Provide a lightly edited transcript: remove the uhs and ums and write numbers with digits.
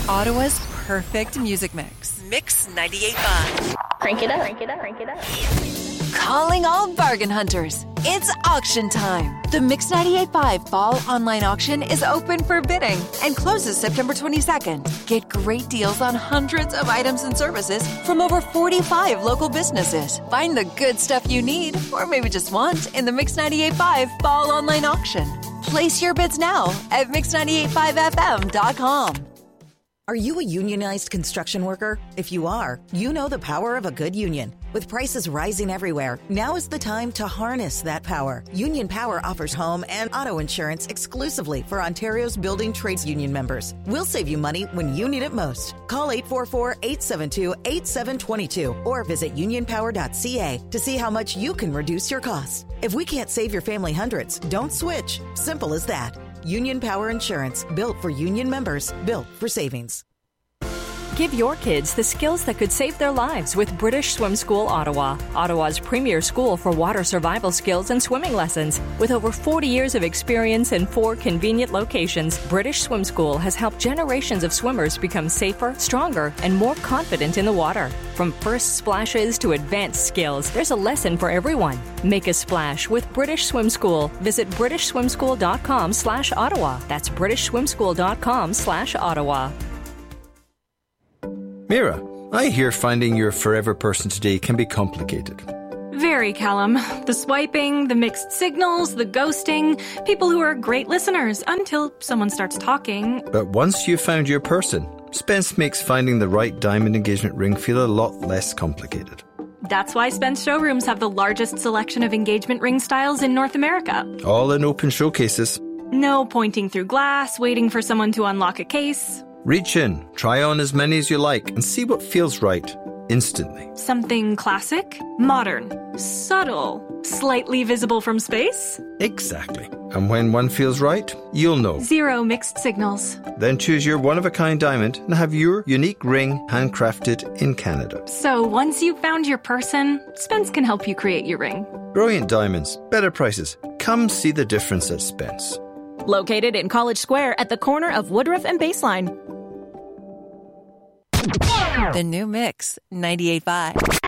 Ottawa's perfect music mix. Mix 98.5. Crank it up, crank it up, crank it up. Calling all bargain hunters. It's auction time. The Mix 98.5 Fall Online Auction is open for bidding and closes September 22nd. Get great deals on hundreds of items and services from over 45 local businesses. Find the good stuff you need, or maybe just want, in the Mix 98.5 Fall Online Auction. Place your bids now at mix985fm.com. Are you a unionized construction worker? If you are, you know the power of a good union. With prices rising everywhere, now is the time to harness that power. Union Power offers home and auto insurance exclusively for Ontario's building trades union members. We'll save you money when you need it most. Call 844-872-8722 or visit unionpower.ca to see how much you can reduce your costs. If we can't save your family hundreds, don't switch. Simple as that. Union Power Insurance, built for union members, built for savings. Give your kids the skills that could save their lives with British Swim School Ottawa, Ottawa's premier school for water survival skills and swimming lessons. With over 40 years of experience in 4 convenient locations, British Swim School has helped generations of swimmers become safer, stronger, and more confident in the water. From first splashes to advanced skills, there's a lesson for everyone. Make a splash with British Swim School. Visit BritishSwimSchool.com/Ottawa. That's BritishSwimSchool.com/Ottawa. Mira, I hear finding your forever person today can be complicated. Very, Callum. The swiping, the mixed signals, the ghosting. People who are great listeners until someone starts talking. But once you've found your person, Spence makes finding the right diamond engagement ring feel a lot less complicated. That's why Spence showrooms have the largest selection of engagement ring styles in North America. All in open showcases. No pointing through glass, waiting for someone to unlock a case. Reach in, try on as many as you like, and see what feels right instantly. Something classic, modern, subtle, slightly visible from space? Exactly. And when one feels right, you'll know. 0 mixed signals. Then choose your one-of-a-kind diamond and have your unique ring handcrafted in Canada. So once you've found your person, Spence can help you create your ring. Brilliant diamonds, better prices. Come see the difference at Spence. Located in College Square at the corner of Woodruff and Baseline. The new Mix 98.5.